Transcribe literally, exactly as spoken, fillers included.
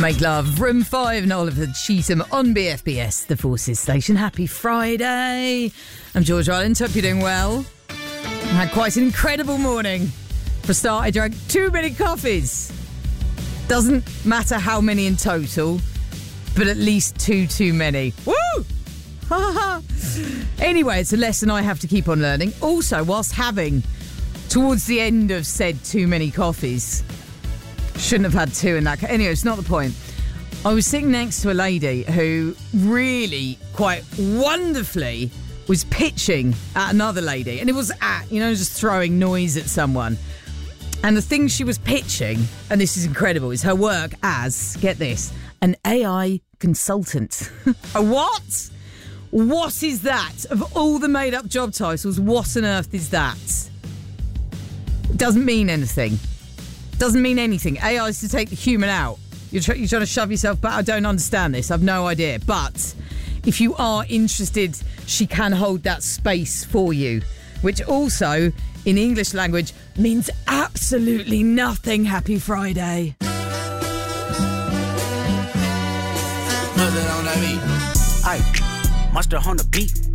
Make love. Room five and Oliver Cheatham on B F B S, the Forces Station. Happy Friday. I'm George Island. Hope you're doing well. I had quite an incredible morning. For a start, I drank too many coffees. Doesn't matter how many in total, but at least two too many. Woo! Anyway, it's a lesson I have to keep on learning. Also, whilst having, towards the end of said too many coffees, shouldn't have had two in that. Anyway, it's not the point. I was sitting next to a lady who really, quite wonderfully, was pitching at another lady. And it was at, you know, just throwing noise at someone. And the thing she was pitching, and this is incredible, is her work as, get this, an A I consultant. A what? What is that? Of all the made-up job titles, what on earth is that? It doesn't mean anything. Doesn't mean anything. A I is to take the human out. You're, tr- you're trying to shove yourself back. I don't understand this. I've no idea. But if you are interested, she can hold that space for you, which also, in English language, means absolutely nothing. Happy Friday. Aye, mustard on the beat.